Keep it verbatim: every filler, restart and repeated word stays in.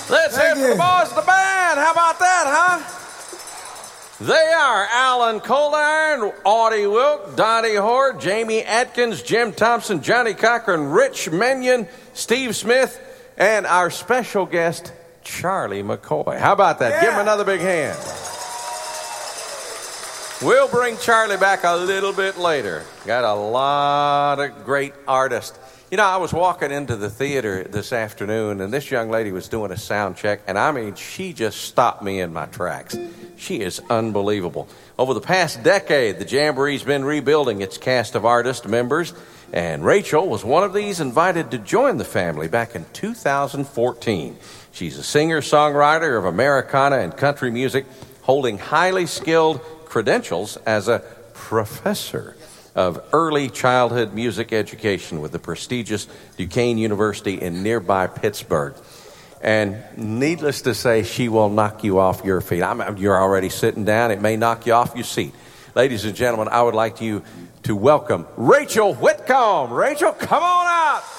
Let's hear it for the boys of the band. How about that, huh? They are Alan Coldiron, Audie Wilk, Donnie Hort, Jamie Atkins, Jim Thompson, Johnny Cochran, Rich Menyon, Steve Smith, and our special guest, Charlie McCoy. How about that? Yeah. Give him another big hand. We'll bring Charlie back a little bit later. Got a lot of great artists. You know, I was walking into the theater this afternoon, and this young lady was doing a sound check, and I mean, she just stopped me in my tracks. She is unbelievable. Over the past decade, the Jamboree's been rebuilding its cast of artist members, and Rachel was one of these invited to join the family back in two thousand fourteen. She's a singer-songwriter of Americana and country music, holding highly skilled credentials as a professor of early childhood music education with the prestigious Duquesne University in nearby Pittsburgh. And needless to say, she will knock you off your feet. I'm, you're already sitting down. It may knock you off your seat. Ladies and gentlemen, I would like you to welcome Rachel Whitcomb. Rachel, come on out.